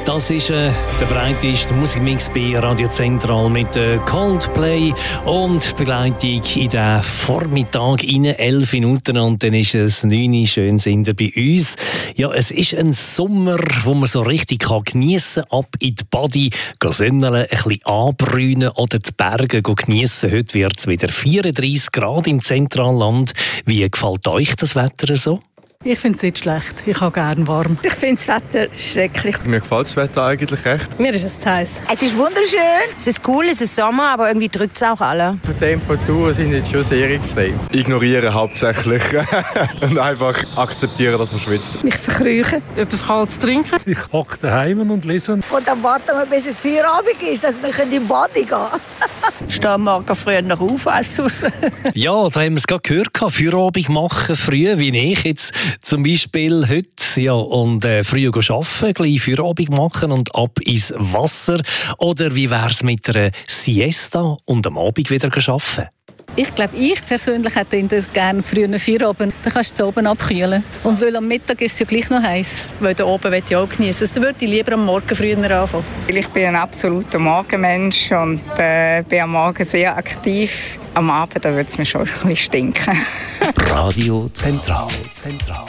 Das ist der breiteste Musikmix bei Radio Zentral mit Coldplay und Begleitung in den Vormittag in 11 Minuten und dann ist es 9 schön sind ihr bei uns. Ja, es ist ein Sommer, wo man so richtig geniessen kann, ab in die Body, sonneln, ein bisschen anbrünen oder die Berge geniessen. Heute wird es wieder 34 Grad im Zentralland. Wie gefällt euch das Wetter so? Ich finde es nicht schlecht. Ich habe gerne warm. Ich finde das Wetter schrecklich. Mir gefällt das Wetter eigentlich echt. Mir ist es zu heiß. Es ist wunderschön. Es ist cool, es ist Sommer, aber irgendwie drückt es auch alle. Die Temperaturen sind jetzt schon sehr extrem. Ignorieren hauptsächlich und einfach akzeptieren, dass man schwitzt. Mich verkrüchen. Etwas Kaltes trinken. Ich hocke daheim und lese. Und dann warten wir, bis es Feierabend ist, dass wir in die Body gehen können. Stehen morgen früh noch auf, Ja, da haben wir es gerade gehört, Feierabend machen, früh, wie ich jetzt zum Beispiel heute. Ja, und früh arbeiten, gleich Feierabend machen und ab ins Wasser. Oder wie wäre es mit einer Siesta und am Abend wieder arbeiten? Ich glaube, ich persönlich hätte gerne früher einen Feierabend. Dann kannst du oben abkühlen. Und weil am Mittag ist es ja gleich noch heiß. Weil da oben möchte ich auch genießen. Also, dann würde ich lieber am Morgen früher anfangen. Ich bin ein absoluter Morgenmensch und bin am Morgen sehr aktiv. Am Abend würde es mir schon ein bisschen stinken. Radio Zentral.